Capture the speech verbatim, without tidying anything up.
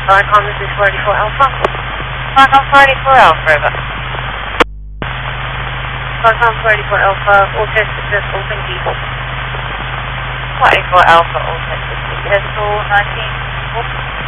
Viacom, this is forty-four Alpha. Viacom forty-four Alpha, over. Viacom forty-four Alpha, all test successful, thank you. forty-four Alpha, all test successful, nineteen.